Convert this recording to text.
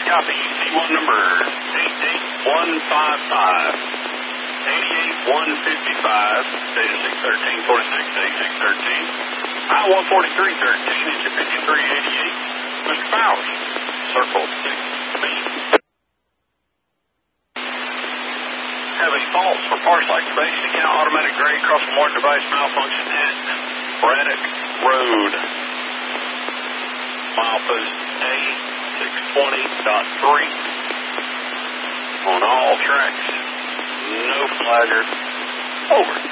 Copy. C1 number 88155. 88155. Data 613, 46, 8613. I-14313, engine 5388. Mr. Bowers, circle 6B. Have a fault for parcel activation account, automatic grade, cross-from device malfunction at Braddock Road. Milepost A620.3 on all tracks. No flagger. Over.